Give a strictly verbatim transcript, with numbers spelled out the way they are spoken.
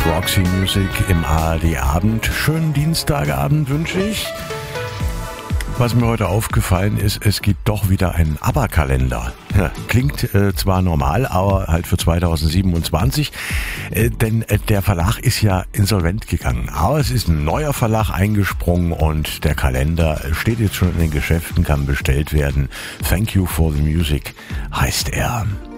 Roxy Music im A R D-Abend. Schönen Dienstagabend wünsche ich. Was mir heute aufgefallen ist, es gibt doch wieder einen ABBA-Kalender. Ja, klingt äh, zwar normal, aber halt für zweitausendsiebenundzwanzig, äh, denn äh, der Verlag ist ja insolvent gegangen. Aber es ist ein neuer Verlag eingesprungen und der Kalender steht jetzt schon in den Geschäften, kann bestellt werden. Thank You for the Music heißt er.